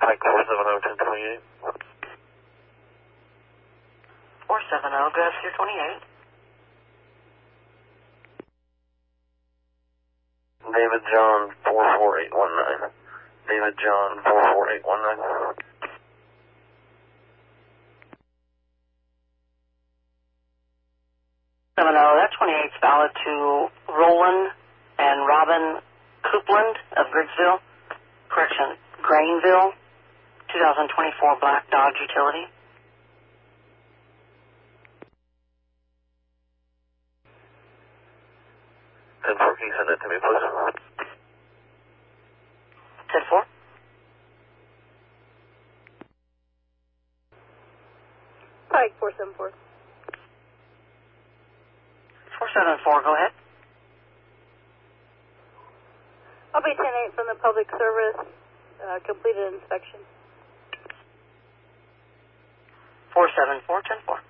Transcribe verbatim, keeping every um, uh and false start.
Pike four seven zero, ten twenty-eight. four seven zero, good, two twenty-eight. David John four four eight one nine. David John four four eight one nine. seven zero, that twenty-eight's valid to Roland and Robin Coupland of Griggsville. Correction, Grainville, two thousand twenty-four Black Dodge Utility. ten four, can you send that to me, please? ten four. Pike four seven four. four seven four, go ahead. I'll be ten eight from the public service, uh, completed inspection. four seven four, ten four.